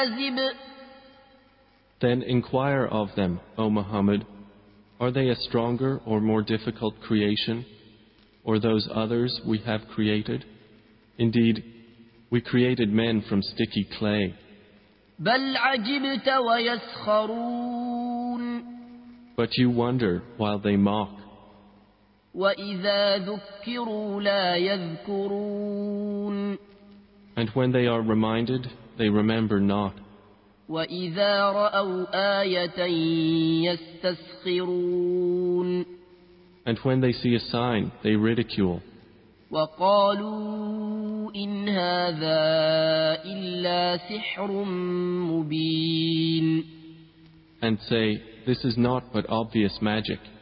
Then inquire of them, O Muhammad, are they a stronger or more difficult creation, or those others we have created? Indeed, we created men from sticky clay. بل عجبت ويسخرون But you wonder while they mock. وإذا ذكروا لا يذكرون And when they are reminded, they remember not. وإذا رأوا آية يستسخرون And when they see a sign, they ridicule. وقالوا إن هذا إلا سحر مبين And say, this is not but obvious magic.